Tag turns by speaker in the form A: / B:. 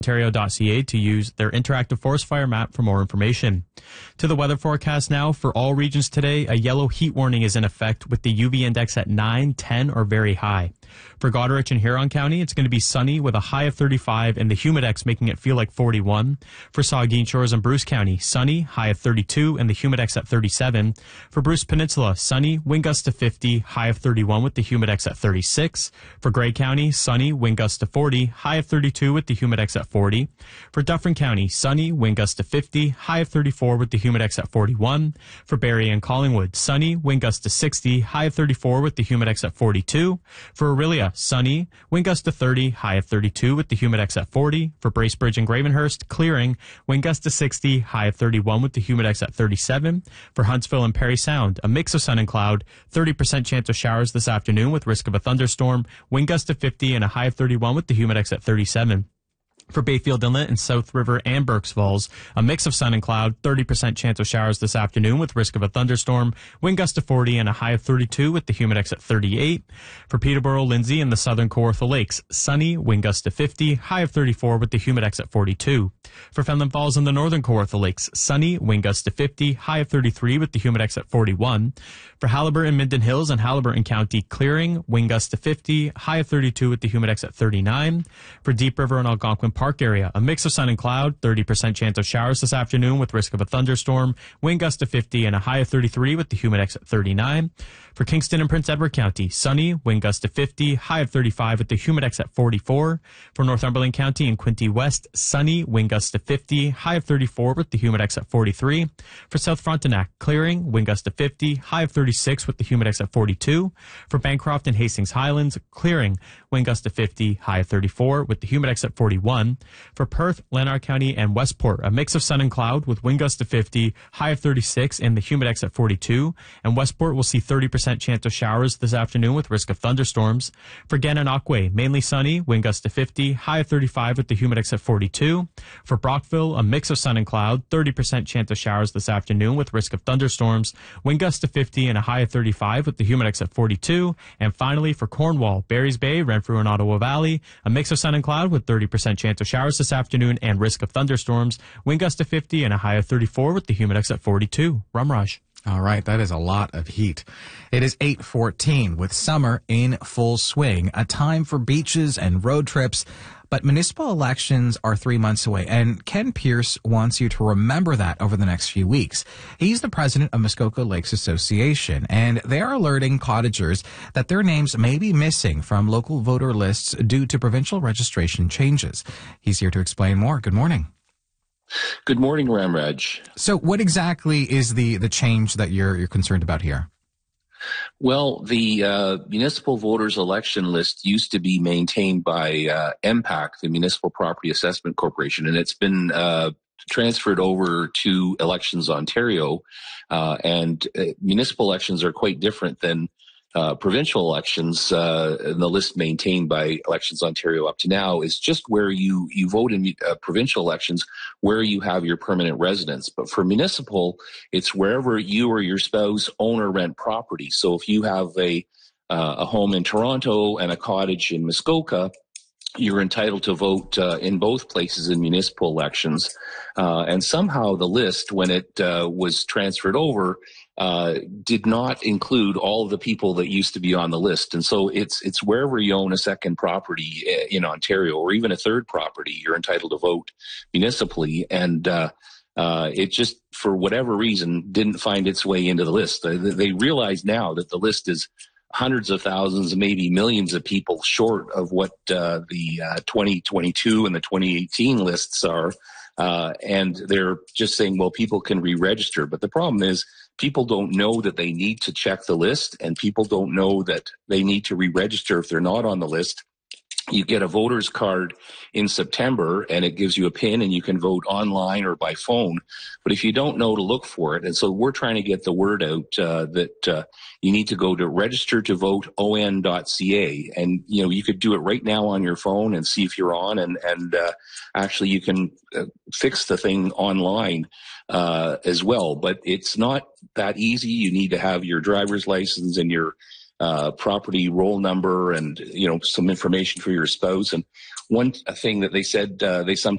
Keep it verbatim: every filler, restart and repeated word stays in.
A: ontario dot c a to use their interactive forest fire map for more information. To the weather forecast now. For all regions today, a yellow heat warning is in effect with the U V index at nine, ten, or very high. For Goderich and Huron County, it's going to be sunny with a high of thirty-five and the humidex making it feel like forty-one. For Saugeen Shores and Bruce County, sunny, high of thirty-two and the humidex at thirty-seven. For Bruce Peninsula, sunny, wind gust to fifty, high of thirty-one with the humidex at thirty-six. For Grey County, sunny, wind gust to forty, high of thirty-two with the humidex at forty. For Dufferin County, sunny, wind gust to fifty, high of thirty-four with the humidex at forty-one. For Barrie and Collingwood, sunny, wind gust to sixty, high of thirty-four with the humidex at forty-two. For Orillia, sunny, wind gust to thirty, high of thirty-two with the humidex at forty. For Bracebridge and Gravenhurst, clearing, wind gust to sixty, high of thirty-one with the humidex at thirty-seven. For Huntsville and Parry Sound, a mix of sun and cloud, thirty percent chance of showers this afternoon with risk of a thunderstorm, wind gust to fifty and a high of thirty-one with the humidex at thirty-seven. For Bayfield Inlet and South River and Berks Falls, a mix of sun and cloud, thirty percent chance of showers this afternoon with risk of a thunderstorm, wind gust to forty and a high of thirty-two with the humidex at thirty-eight. For Peterborough, Lindsay, and the southern Kawartha Lakes, sunny, wind gust to fifty, high of thirty-four with the humidex at forty-two. For Fenland Falls and the northern Kawartha Lakes, sunny, wind gust to fifty, high of thirty-three with the humidex at forty-one. For Haliburton, Minden Hills, and Haliburton County, clearing, wind gust to fifty, high of thirty-two with the humidex at thirty-nine. For Deep River and Algonquin Park area, a mix of sun and cloud, thirty percent chance of showers this afternoon with risk of a thunderstorm, wind gust to fifty and a high of thirty-three with the humidex at thirty-nine. For Kingston and Prince Edward County, sunny, wind gust to fifty, high of thirty-five with the humidex at forty-four. For Northumberland County and Quinte West, sunny, wind gust to fifty, high of thirty-four with the humidex at forty-three. For South Frontenac, clearing, wind gust to fifty, high of thirty-six with the humidex at forty-two. For Bancroft and Hastings Highlands, clearing, wind gust to fifty, high of thirty-four with the humidex at forty-one. For Perth, Lanark County, and Westport, a mix of sun and cloud with wind gust to fifty, high of thirty-six, and the humidex at forty-two. And Westport will see thirty percent chance of showers this afternoon with risk of thunderstorms. For Gananoque, mainly sunny, wind gust to fifty, high of thirty-five with the humidex at forty-two. For Brockville, a mix of sun and cloud, thirty percent chance of showers this afternoon with risk of thunderstorms, wind gust to fifty and a high of thirty-five with the humidex at forty-two. And finally, for Cornwall, Barry's Bay, Renfrew, and Ottawa Valley, a mix of sun and cloud with thirty percent chance of showers this afternoon and risk of thunderstorms, wind gust to fifty and a high of thirty-four with the humidex at forty-two. Ramraj.
B: All right, that is a lot of heat. It is eight fourteen with summer in full swing, a time for beaches and road trips. But municipal elections are three months away, and Ken Pierce wants you to remember that over the next few weeks. He's the president of Muskoka Lakes Association, and they are alerting cottagers that their names may be missing from local voter lists due to provincial registration changes. He's here to explain more. Good morning.
C: Good morning, Ramraj.
B: So what exactly is the, the change that you're you're concerned about here?
C: Well, the uh, municipal voters election list used to be maintained by uh, M PAC, the Municipal Property Assessment Corporation, and it's been uh, transferred over to Elections Ontario. Uh, and uh, municipal elections are quite different than Uh, provincial elections. Uh, and the list maintained by Elections Ontario up to now is just where you, you vote in uh, provincial elections, where you have your permanent residence. But for municipal, it's wherever you or your spouse own or rent property. So if you have a, uh, a home in Toronto and a cottage in Muskoka, you're entitled to vote uh, in both places in municipal elections. Uh, and somehow the list, when it uh, was transferred over, uh, did not include all of the people that used to be on the list. And so it's it's wherever you own a second property in Ontario or even a third property, you're entitled to vote municipally. And uh, uh, it just, for whatever reason, didn't find its way into the list. They, they realize now that the list is hundreds of thousands, maybe millions of people short of what uh, the uh, twenty twenty-two and the twenty eighteen lists are. Uh, and they're just saying, well, people can re-register. But the problem is people don't know that they need to check the list, and people don't know that they need to re-register if they're not on the list. You get a voter's card in September, and it gives you a PIN, and you can vote online or by phone. But if you don't know to look for it, and so we're trying to get the word out uh, that uh, you need to go to register to vote O N dot C A, and you know you could do it right now on your phone and see if you're on, and and uh, actually you can uh, fix the thing online uh, as well. But it's not that easy. You need to have your driver's license and your Uh, property roll number and, you know, some information for your spouse. And one thing that they said uh, they sometimes